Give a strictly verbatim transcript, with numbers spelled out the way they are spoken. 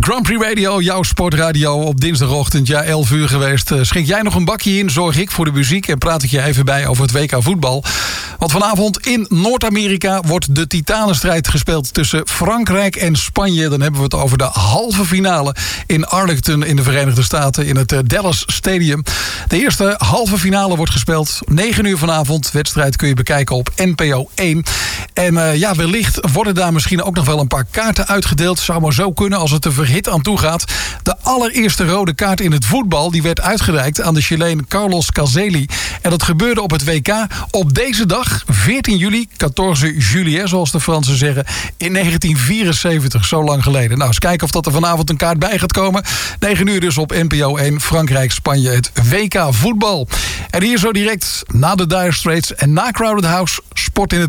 Grand Prix Radio, jouw sportradio op dinsdagochtend. Ja, elf uur geweest. Schik jij nog een bakje in, zorg ik voor de muziek en praat ik je even bij over het W K voetbal. Want vanavond in Noord-Amerika wordt de titanenstrijd gespeeld tussen Frankrijk en Spanje. Dan hebben we het over de halve finale in Arlington in de Verenigde Staten in het Dallas Stadium. De eerste halve finale wordt gespeeld negen uur vanavond. Wedstrijd kun je bekijken op N P O één. En uh, ja, wellicht worden daar misschien ook nog wel een paar kaarten uitgedeeld. Zou maar zo kunnen als het er verhit aan toe gaat. De allereerste rode kaart in het voetbal die werd uitgereikt aan de Chileen Carlos Caselli. En dat gebeurde op het W K op deze dag, veertien juli, quatorze juillet, zoals de Fransen zeggen, in negentien vierenzeventig, zo lang geleden. Nou, eens kijken of dat er vanavond een kaart bij gaat komen. negen uur dus op N P O één, Frankrijk-Spanje, het W K voetbal. En hier zo direct na de Dire Straits en na Crowded House, sport in het